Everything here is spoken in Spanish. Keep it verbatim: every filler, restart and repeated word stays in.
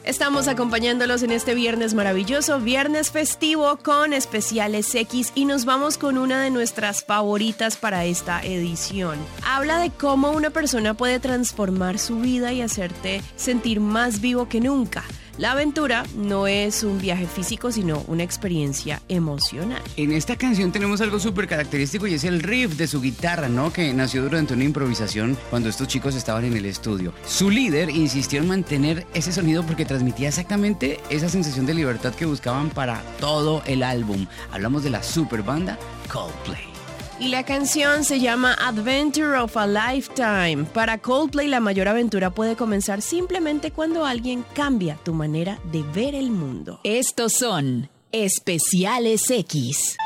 Estamos acompañándolos en este viernes maravilloso, viernes festivo con especiales X, y nos vamos con una de nuestras favoritas para esta edición. Habla de cómo una persona puede transformar su vida y hacerte sentir más vivo que nunca. La aventura no es un viaje físico, sino una experiencia emocional. En esta canción tenemos algo súper característico y es el riff de su guitarra, ¿no? Que nació durante una improvisación cuando estos chicos estaban en el estudio. Su líder insistió en mantener ese sonido porque transmitía exactamente esa sensación de libertad que buscaban para todo el álbum. Hablamos de la super banda Coldplay. Y la canción se llama Adventure of a Lifetime. Para Coldplay, la mayor aventura puede comenzar simplemente cuando alguien cambia tu manera de ver el mundo. Estos son especiales X.